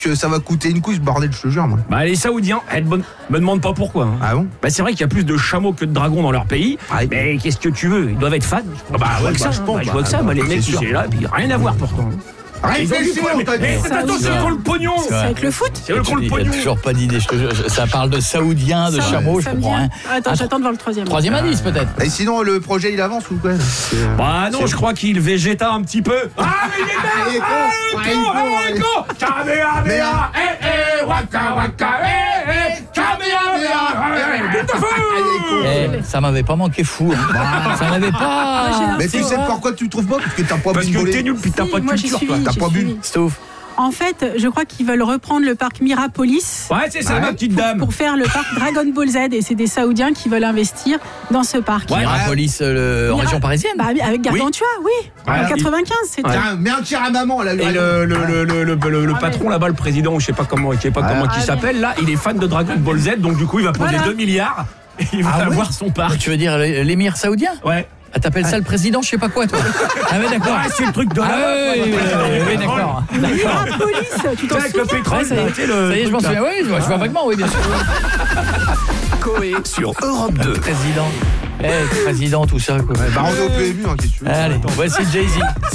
que ça va coûter une couche, bordel, je te jure, moi. Bah les Saoudiens, me demande pas pourquoi. Hein. Ah bon? Bah c'est vrai qu'il y a plus de chameaux que de dragons dans leur pays. Mais qu'est-ce que tu veux? Ils doivent être fans. Je vois que ça. Je vois que ça. Les mecs qui sont là, puis rien à voir pourtant. Réfléchis, on t'a dit. Attends, c'est contre le pognon. C'est avec le foot. C'est contre le Il pognon. n'y a toujours pas d'idée. Ça parle de saoudiens, de chameaux, je comprends rien. Attends, j'attends de voir le troisième. Troisième indice peut-être. Et sinon, le projet, il avance ou quoi? Bah non, je crois qu'il végéta un petit peu. Ah, mais il est con. Kamehameha, waka waka, Kamehameha. Ça m'avait pas manqué fou. Ça m'avait pas. Mais tu sais pourquoi tu trouves pas? Parce que t'as pas Parce que t'es nul, puis t'as pas de culture, toi. T'as pas bu. Stouff. En fait, je crois qu'ils veulent reprendre le parc Mirapolis. Ouais, c'est ça, ma petite dame. Pour faire le parc Dragon Ball Z. Et c'est des Saoudiens qui veulent investir dans ce parc. Mirapolis en région parisienne. Bah, avec Gargantua, oui. En 95, c'était. Mets un tir à maman, là. Et le patron là-bas, le président, je sais pas comment qui s'appelle là, il est fan de Dragon Ball Z, donc du coup il va poser 2 milliards et il va avoir son parc. Tu veux dire l'émir saoudien? Ouais. Ah, t'appelles ça le président, je sais pas quoi, toi. Ah, mais d'accord. Ah, c'est le truc de oui, d'accord. Mirapolis, tu t'en avec le souviens? pétrole, Ça y est, je m'en souviens. Oui, je vois vaguement, oui, bien sûr. Coé sur Europe 2. Président, tout ça, quoi. Bah, on est au PMU, hein, qu'est-ce que tu veux. Allez, voici Jay-Z.